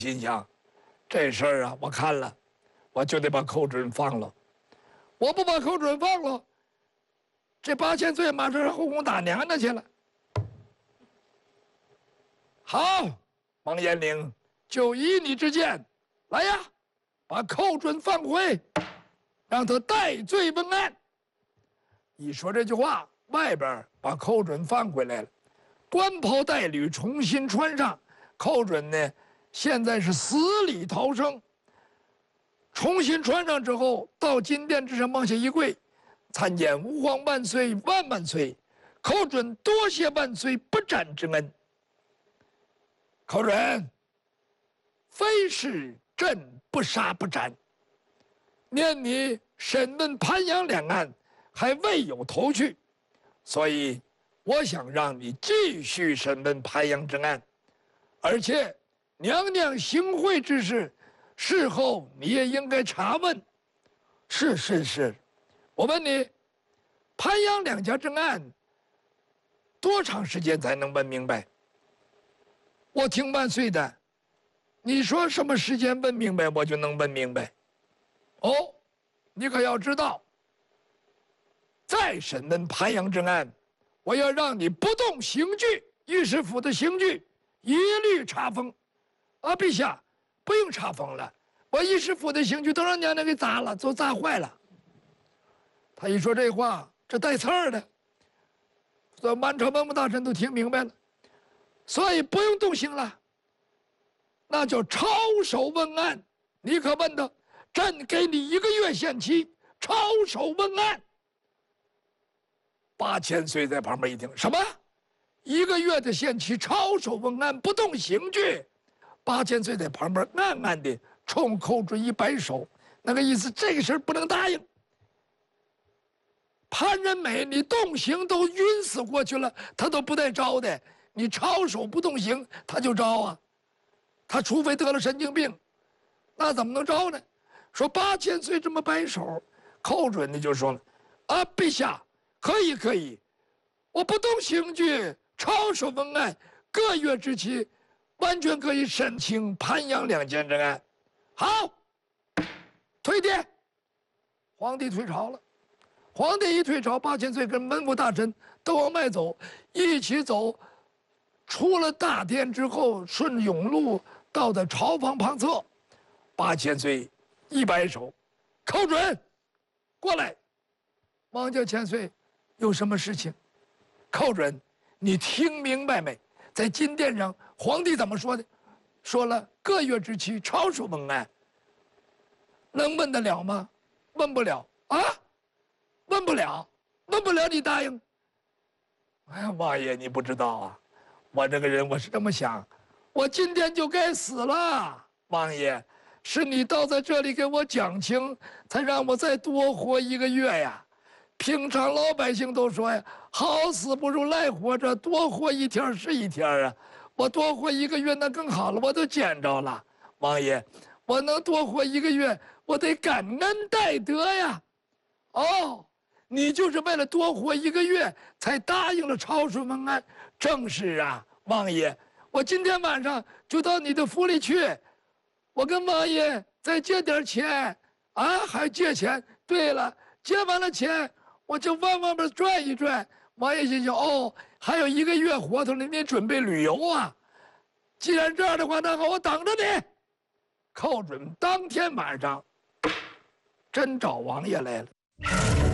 心想，这事儿啊，我看了，我就得把寇准放了。我不把寇准放了，这8000岁马上后宫打娘的去了。好，王延龄，就依你之见，来呀，把寇准放回，让他戴罪问案。一说这句话，外边把寇准放回来了，官袍带履重新穿上。寇准呢，现在是死里逃生。重新穿上之后，到金殿之上往下一跪，参见吾皇万岁万万岁！寇准多谢万岁不斩之恩。寇准，非是朕不杀不斩，念你审问潘阳两案还未有头绪，所以我想让你继续审问潘阳之案，而且娘娘行贿之事，事后你也应该查问。是，我问你，潘阳两家之案多长时间才能问明白？我听万岁的，你说什么时间问明白，我就能问明白。哦，你可要知道，再审问潘阳之案，我要让你不动刑具，御史府的刑具一律查封。啊，陛下，不用查封了，我御史府的刑具都让娘娘给砸了，都砸坏了。他一说这话，这带刺儿的，这满朝文武大臣都听明白了，所以不用动刑了，那叫抄手问案。你可问他，朕给你1个月限期，抄手问案。8000岁在旁边一听，什么1个月的限期，抄手问案，不动刑具？8000岁在旁边暗暗地冲寇准一摆手，那个意思，这个事儿不能答应。潘仁美，你动刑都晕死过去了，他都不带招的。你抄手不动刑，他就招啊。他除非得了神经病，那怎么能招呢？说8000岁这么摆手，寇准呢就说了：“啊，陛下，可以，我不动刑具，抄手问案，1个月之期，完全可以审清潘阳两件之案。”好，退殿。皇帝退朝了。皇帝一退朝，8000岁跟文武大臣都往外走，一起走。出了大殿之后，顺甬路到的朝房旁侧，8000岁一摆手：“寇准，过来。”王家千岁，有什么事情？寇准，你听明白没？在金殿上，皇帝怎么说的？说了1个月之期，抄手问案。能问得了吗？问不了啊，问不了，你答应？哎呀，王爷，你不知道啊，我这个人我是这么想，我今天就该死了。王爷，是你倒在这里给我讲情，才让我再多活1个月呀。平常老百姓都说呀，好死不如赖活着，多活1天是1天啊。我多活1个月那更好了，我都见着了。王爷，我能多活1个月，我得感恩戴德呀。哦，你就是为了多活1个月才答应了抄手问案。正是啊，王爷，我今天晚上就到你的府里去，我跟王爷再借点钱啊，还借钱。对了，借完了钱，我就往外边转一转。王爷心想，哦，还有1个月活头呢，你准备旅游啊？既然这样的话，那好，我等着你。寇准当天晚上真找王爷来了。